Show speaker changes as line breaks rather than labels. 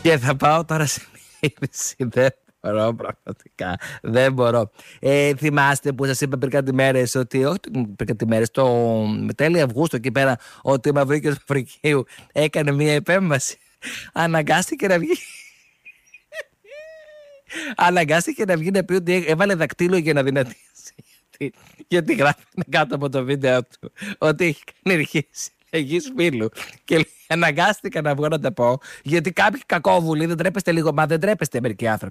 Και θα πάω τώρα σε είδηση. Δεν μπορώ, πραγματικά. Δεν μπορώ. Θυμάστε που σας είπα πριν κάτι μέρες ότι. Όχι πριν κάτι μέρες, το τέλη Αυγούστου εκεί πέρα, ότι ο Μαυρίκιος Μαυρικίου έκανε μια επέμβαση. Αναγκάστηκε να βγει. Αναγκάστηκε να βγει να πει ότι έβαλε δακτύλο για να δυνατήσει. Γιατί γράφει κάτω από το βίντεο του ότι έχει κάνει αρχή φίλου. Και λέει, αναγκάστηκα να βγω να τα πω, γιατί κάποιοι κακόβουλοι δεν τρέπεστε λίγο. Μα δεν τρέπεστε μερικοί άνθρωποι.